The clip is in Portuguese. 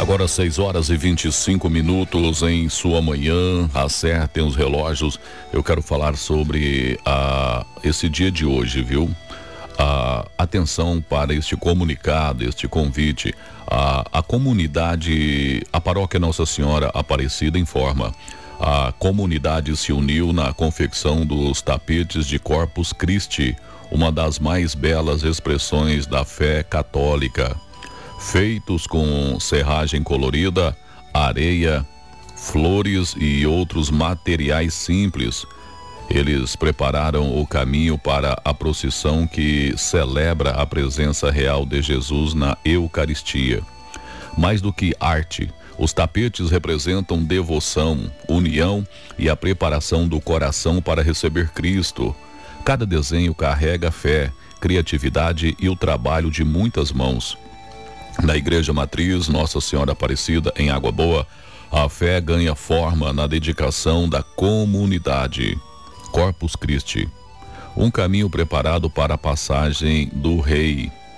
Agora 6h25 em sua manhã. Acertem os relógios. Eu quero falar sobre esse dia de hoje, viu? Atenção para este comunicado, este convite. A comunidade, a paróquia Nossa Senhora Aparecida informa. A comunidade se uniu na confecção dos tapetes de Corpus Christi, uma das mais belas expressões da fé católica. Feitos com serragem colorida, areia, flores e outros materiais simples, eles prepararam o caminho para a procissão que celebra a presença real de Jesus na Eucaristia. Mais do que arte, os tapetes representam devoção, união e a preparação do coração para receber Cristo. Cada desenho carrega fé, criatividade e o trabalho de muitas mãos. Na Igreja Matriz Nossa Senhora Aparecida, em Água Boa, a fé ganha forma na dedicação da comunidade. Corpus Christi, um caminho preparado para a passagem do Rei.